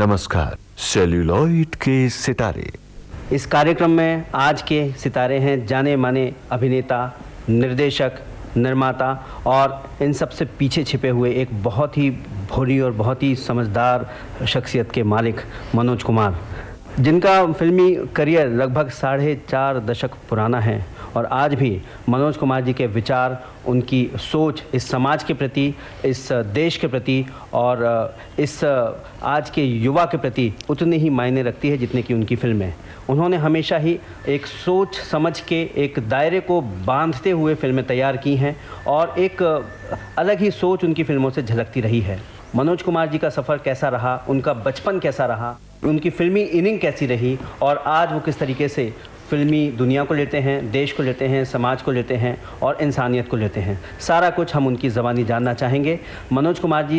नमस्कार। सेल्यूलॉइड के सितारे। इस कार्यक्रम में आज के सितारे हैं जाने माने अभिनेता, निर्देशक, निर्माता और इन सब से पीछे छिपे हुए एक बहुत ही भोली और बहुत ही समझदार शख्सियत के मालिक मनोज कुमार, जिनका फिल्मी करियर लगभग 4.5 दशक पुराना है। और आज भी मनोज कुमार जी के विचार, उनकी सोच इस समाज के प्रति, इस देश के प्रति और इस आज के युवा के प्रति उतनी ही मायने रखती है जितने कि उनकी फिल्में। उन्होंने हमेशा ही एक सोच समझ के एक दायरे को बांधते हुए फिल्में तैयार की हैं और एक अलग ही सोच उनकी फिल्मों से झलकती रही है। मनोज कुमार जी का सफ़र कैसा रहा, उनका बचपन कैसा रहा, उनकी फिल्मी इनिंग कैसी रही और आज वो किस तरीके से फिल्मी दुनिया को लेते हैं, देश को लेते हैं, समाज को लेते हैं और इंसानियत को लेते हैं, सारा कुछ हम उनकी ज़बानी जानना चाहेंगे। मनोज कुमार जी